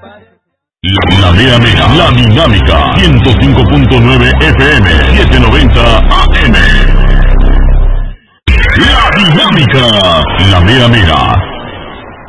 La Mera Mera, la dinámica, 105.9 FM, 790 AM. La dinámica, la Mera Mera.